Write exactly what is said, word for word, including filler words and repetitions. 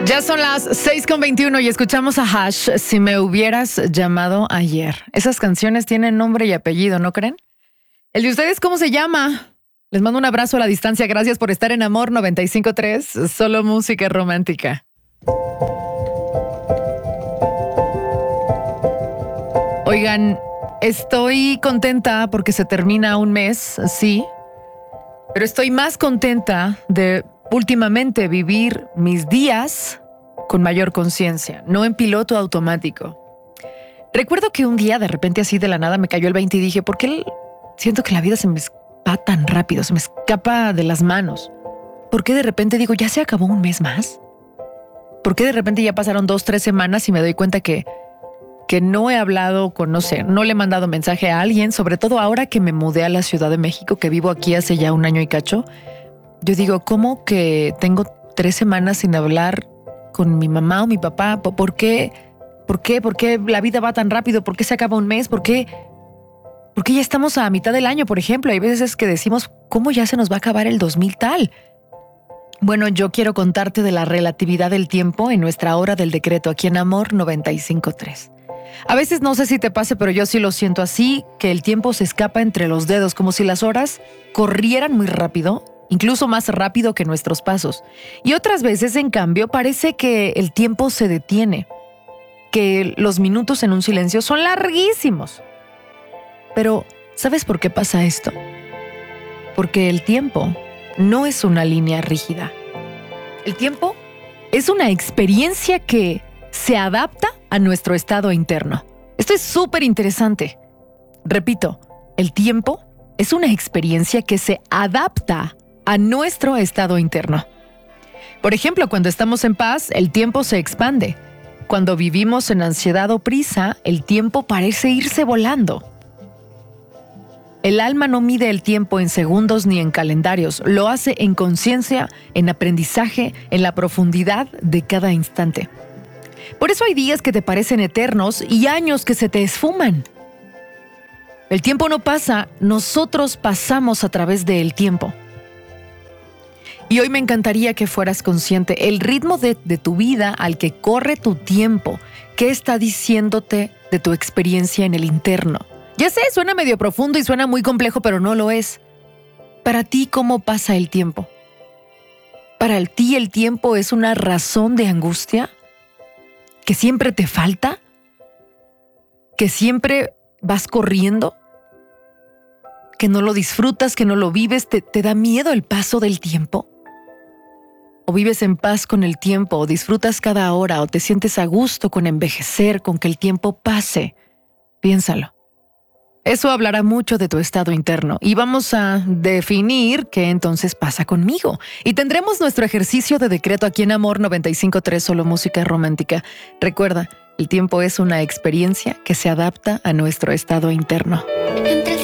Ya son las seis con veintiuno y escuchamos a Hash, Si me hubieras llamado ayer. Esas canciones tienen nombre y apellido, ¿no creen? ¿El de ustedes cómo se llama? Les mando un abrazo a la distancia. Gracias por estar en Amor noventa y cinco punto tres, solo música romántica. Oigan, estoy contenta porque se termina un mes, sí, pero estoy más contenta de últimamente vivir mis días con mayor conciencia, no en piloto automático. Recuerdo que un día de repente así de la nada me cayó el veinte y dije, ¿por qué siento que la vida se me va tan rápido, se me escapa de las manos? ¿Por qué de repente digo, ya se acabó un mes más? ¿Por qué de repente ya pasaron dos, tres semanas y me doy cuenta que, que no he hablado con, no sé, no le he mandado mensaje a alguien, sobre todo ahora que me mudé a la Ciudad de México, que vivo aquí hace ya un año y cacho? Yo digo, ¿cómo que tengo tres semanas sin hablar con mi mamá o mi papá? ¿Por qué? ¿Por qué? ¿Por qué la vida va tan rápido? ¿Por qué se acaba un mes? ¿Por qué? ¿Por qué ya estamos a mitad del año, por ejemplo? Hay veces que decimos, ¿cómo ya se nos va a acabar el dos mil tal? Bueno, yo quiero contarte de la relatividad del tiempo en nuestra hora del decreto aquí en Amor noventa y cinco punto tres. A veces no sé si te pase, pero yo sí lo siento así, que el tiempo se escapa entre los dedos, como si las horas corrieran muy rápido, incluso más rápido que nuestros pasos. Y otras veces, en cambio, parece que el tiempo se detiene, que los minutos en un silencio son larguísimos. Pero, ¿sabes por qué pasa esto? Porque el tiempo no es una línea rígida. El tiempo es una experiencia que se adapta a nuestro estado interno. Esto es súper interesante. Repito, el tiempo es una experiencia que se adapta a nuestro estado interno. Por ejemplo, cuando estamos en paz, el tiempo se expande. Cuando vivimos en ansiedad o prisa, el tiempo parece irse volando. El alma no mide el tiempo en segundos ni en calendarios, lo hace en conciencia, en aprendizaje, en la profundidad de cada instante. Por eso hay días que te parecen eternos y años que se te esfuman. El tiempo no pasa, nosotros pasamos a través del tiempo. Y hoy me encantaría que fueras consciente el ritmo de, de tu vida al que corre tu tiempo. ¿Qué está diciéndote de tu experiencia en el interno? Ya sé, suena medio profundo y suena muy complejo, pero no lo es. Para ti, ¿cómo pasa el tiempo? ¿Para ti el tiempo es una razón de angustia? ¿Que siempre te falta? ¿Que siempre vas corriendo? ¿Que no lo disfrutas, que no lo vives? ¿Te, te da miedo el paso del tiempo? ¿O vives en paz con el tiempo, o disfrutas cada hora, o te sientes a gusto con envejecer, con que el tiempo pase? Piénsalo. Eso hablará mucho de tu estado interno y vamos a definir qué entonces pasa conmigo. Y tendremos nuestro ejercicio de decreto aquí en Amor noventa y cinco punto tres, solo música romántica. Recuerda, el tiempo es una experiencia que se adapta a nuestro estado interno. Entre